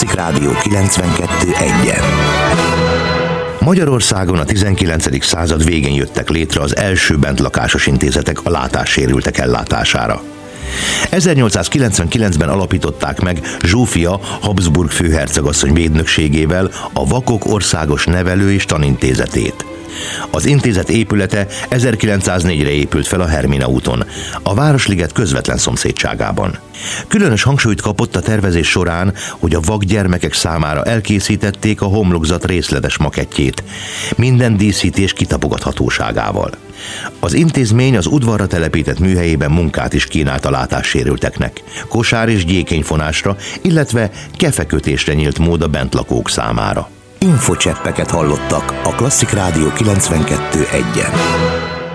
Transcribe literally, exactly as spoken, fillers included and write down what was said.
Klasszik Rádió kilencvenkettő egyen. Magyarországon a tizenkilencedik század végén jöttek létre az első bentlakásos intézetek a látássérültek ellátására. ezernyolcszázkilencvenkilencben alapították meg Zsófia Habsburg főhercegasszony védnökségével a Vakok Országos Nevelő- és Tanintézetét. Az intézet épülete ezerkilencszáznégyre épült fel a Hermina úton, a Városliget közvetlen szomszédságában. Különös hangsúlyt kapott a tervezés során, hogy a vak gyermekek számára elkészítették a homlokzat részletes makettjét, minden díszítés kitapogathatóságával. Az intézmény az udvarra telepített műhelyében munkát is kínált a látássérülteknek, kosár és gyékenyfonásra, illetve kefekötésre nyílt mód a bentlakók számára. Infocseppeket hallottak a Klasszik Rádió kilencvenkettő egyen.